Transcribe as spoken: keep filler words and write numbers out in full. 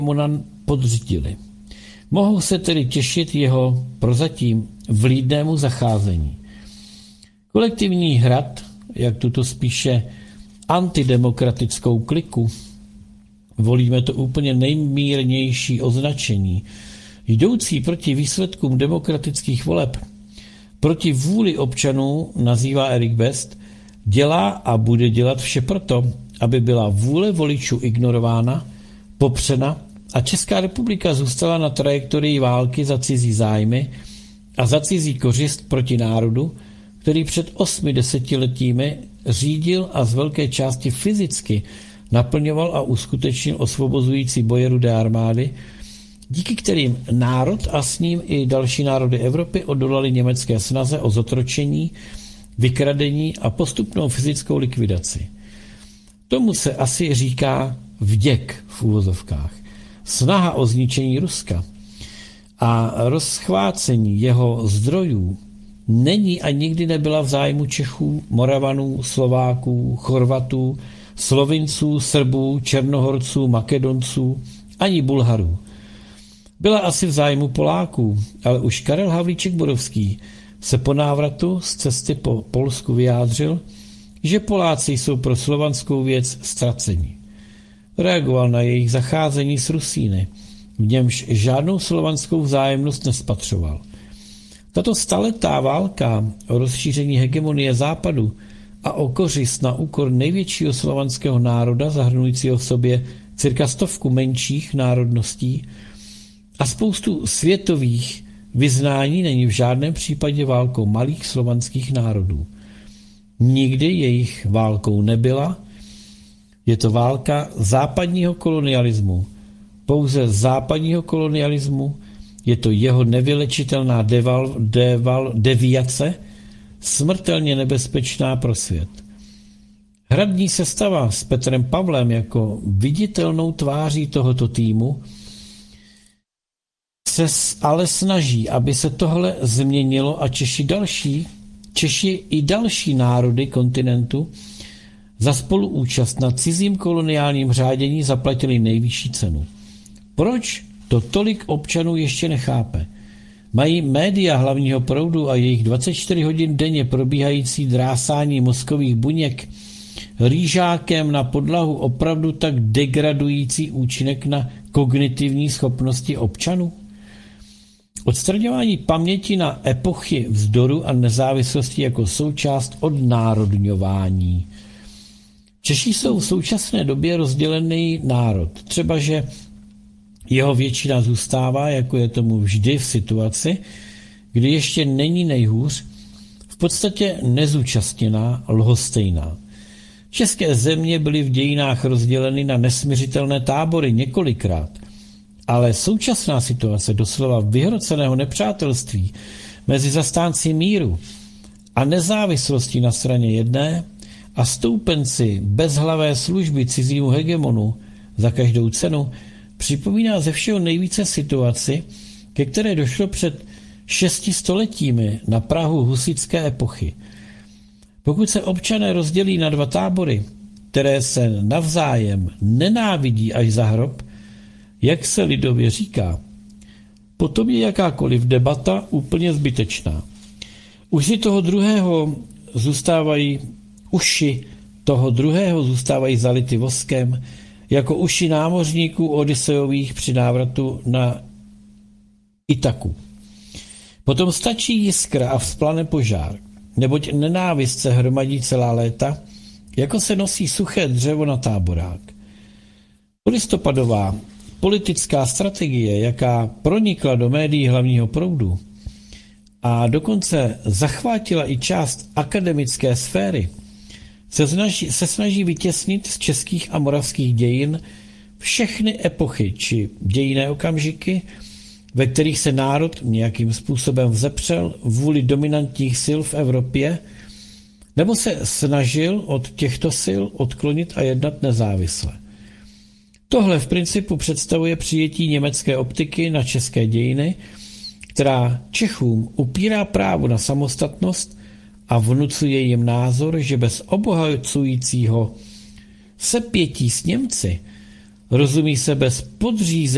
Monan podřídili. Mohou se tedy těšit jeho prozatím vlídnému zacházení. Kolektivní hrad, jak tuto spíše antidemokratickou kliku, volíme to úplně nejmírnější označení, jdoucí proti výsledkům demokratických voleb, proti vůli občanů, nazývá Erik Best, dělá a bude dělat vše proto, aby byla vůle voličů ignorována, popřena a Česká republika zůstala na trajektorii války za cizí zájmy a za cizí kořist proti národu, který před osmi desetiletími řídil a z velké části fyzicky naplňoval a uskutečnil osvobozující boje Rudé armády, díky kterým národ a s ním i další národy Evropy odolali německé snaze o zotročení, vykradení a postupnou fyzickou likvidaci. Tomu se asi říká vděk v úvozovkách. Snaha o zničení Ruska a rozchvácení jeho zdrojů není a nikdy nebyla v zájmu Čechů, Moravanů, Slováků, Chorvatů, Slovinců, Srbů, Černohorců, Makedonců ani Bulharů. Byla asi v zájmu Poláků, ale už Karel Havlíček Borovský se po návratu z cesty po Polsku vyjádřil, že Poláci jsou pro slovanskou věc ztraceni. Reagoval na jejich zacházení s Rusíny, v němž žádnou slovanskou vzájemnost nespatřoval. Tato staletá válka o rozšíření hegemonie Západu a o kořist na úkor největšího slovanského národa, zahrnujícího v sobě cirka stovku menších národností a spoustu světových vyznání, není v žádném případě válkou malých slovanských národů. Nikdy jejich válkou nebyla. Je to válka západního kolonialismu. Pouze západního kolonialismu, je to jeho nevylečitelná deval, deval, deviace, smrtelně nebezpečná pro svět. Hradní sestava s Petrem Pavlem jako viditelnou tváří tohoto týmu se ale snaží, aby se tohle změnilo a Češi další, Češi i další národy kontinentu za spoluúčast na cizím koloniálním řádění zaplatili nejvyšší cenu. Proč to tolik občanů ještě nechápe? Mají média hlavního proudu a jejich dvacet čtyři hodin denně probíhající drásání mozkových buněk rýžákem na podlahu opravdu tak degradující účinek na kognitivní schopnosti občanů? Odstraňování paměti na epochy vzdoru a nezávislosti jako součást odnárodňování. Češi jsou v současné době rozdělený národ. Třeba, že jeho většina zůstává, jako je tomu vždy v situaci, kdy ještě není nejhůř, v podstatě nezúčastněná, lhostejná. České země byly v dějinách rozděleny na nesmiřitelné tábory několikrát, ale současná situace doslova vyhroceného nepřátelství mezi zastánci míru a nezávislosti na straně jedné a stoupenci bezhlavé služby cizímu hegemonu za každou cenu připomíná ze všeho nejvíce situaci, ke které došlo před šesti stoletími na prahu husitské epochy. Pokud se občané rozdělí na dva tábory, které se navzájem nenávidí až za hrob, jak se lidově říká, potom je jakákoliv debata úplně zbytečná. Uši toho druhého zůstávají, uši toho druhého zůstávají zality voskem, jako uši námořníků Odysseových při návratu na Itaku. Potom stačí jiskra a vzplane požár, neboť nenávist se hromadí celá léta, jako se nosí suché dřevo na táborák. Listopadová politická strategie, jaká pronikla do médií hlavního proudu a dokonce zachvátila i část akademické sféry, se snaží, se snaží vytěsnit z českých a moravských dějin všechny epochy či dějinné okamžiky, ve kterých se národ nějakým způsobem vzepřel vůli dominantních sil v Evropě, nebo se snažil od těchto sil odklonit a jednat nezávisle. Tohle v principu představuje přijetí německé optiky na české dějiny, která Čechům upírá právo na samostatnost a vnucuje jim názor, že bez obohacujícího sepětí s Němci, rozumí se bez podřízení